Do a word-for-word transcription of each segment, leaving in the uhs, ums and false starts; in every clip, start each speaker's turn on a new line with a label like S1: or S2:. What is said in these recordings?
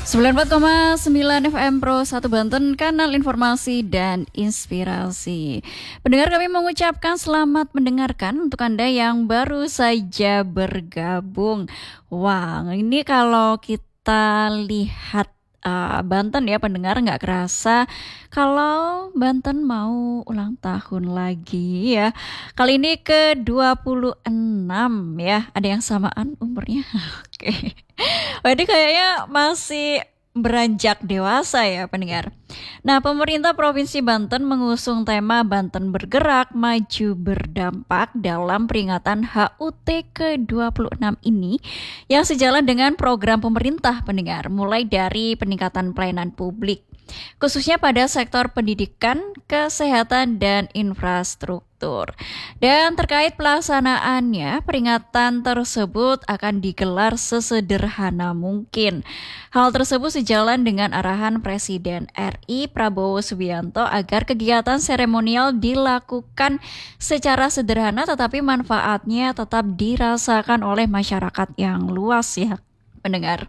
S1: sembilan puluh empat koma sembilan F M Pro satu Banten, kanal informasi dan inspirasi. Pendengar, kami mengucapkan selamat mendengarkan untuk Anda yang baru saja bergabung. Wah, ini kalau kita lihat uh, Banten ya pendengar, nggak kerasa kalau Banten mau ulang tahun lagi ya. Kali ini ke dua puluh enam ya. Ada yang samaan umurnya? Oke. Oh, ini kayaknya masih beranjak dewasa ya pendengar. Nah, pemerintah Provinsi Banten mengusung tema Banten Bergerak Maju Berdampak dalam peringatan H U T ke dua puluh enam ini yang sejalan dengan program pemerintah pendengar, mulai dari peningkatan pelayanan publik, khususnya pada sektor pendidikan, kesehatan, dan infrastruktur. Dan terkait pelaksanaannya, peringatan tersebut akan digelar sesederhana mungkin. Hal tersebut sejalan dengan arahan Presiden R I Prabowo Subianto agar kegiatan seremonial dilakukan secara sederhana tetapi manfaatnya tetap dirasakan oleh masyarakat yang luas ya pendengar.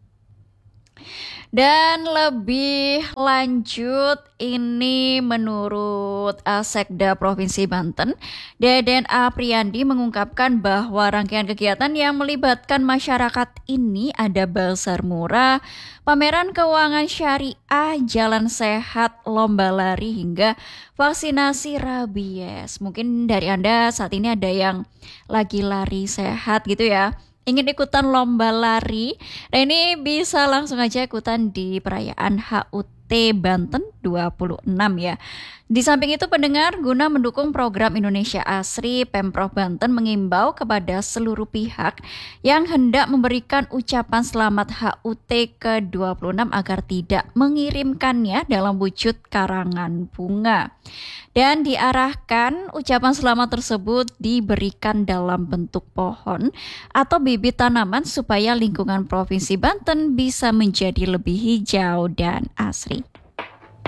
S1: Dan lebih lanjut, ini menurut uh, Sekda Provinsi Banten, Deden Apriyandi mengungkapkan bahwa rangkaian kegiatan yang melibatkan masyarakat ini ada bazar murah, pameran keuangan syariah, jalan sehat, lomba lari, hingga vaksinasi rabies. Mungkin dari Anda saat ini ada yang lagi lari sehat gitu ya, ingin ikutan lomba lari, nah ini bisa langsung aja ikutan di perayaan H U T Banten dua puluh enam ya. Di samping itu pendengar, guna mendukung program Indonesia Asri, Pemprov Banten mengimbau kepada seluruh pihak yang hendak memberikan ucapan selamat H U T ke dua puluh enam agar tidak mengirimkannya dalam wujud karangan bunga. Dan diarahkan ucapan selamat tersebut diberikan dalam bentuk pohon atau bibit tanaman supaya lingkungan Provinsi Banten bisa menjadi lebih hijau dan asri.